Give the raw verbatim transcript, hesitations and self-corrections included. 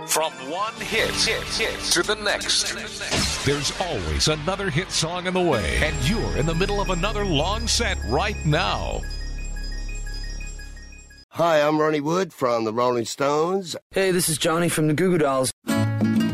From one hit, hit, hit to the next. There's always another hit song in the way, and you're in the middle of another long set right now. Hi, I'm Ronnie Wood from the Rolling Stones. Hey, this is Johnny from the Goo Goo Dolls.